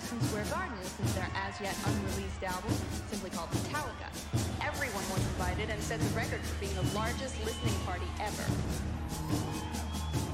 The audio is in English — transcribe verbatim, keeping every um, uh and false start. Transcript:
Madison Square Garden listen to their as-yet unreleased album, simply called Metallica. Everyone was invited and set the record for being the largest listening party ever.